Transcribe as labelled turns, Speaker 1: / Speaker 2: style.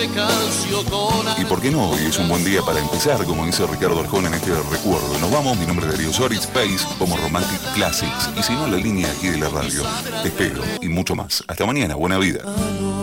Speaker 1: Y por qué no, hoy es un buen día para empezar, como dice Ricardo Arjona en este recuerdo. Nos vamos, mi nombre es Darío Soritz, Space, como Romantic Classics, y si no, la línea aquí de la radio. Te espero, y mucho más. Hasta mañana, buena vida.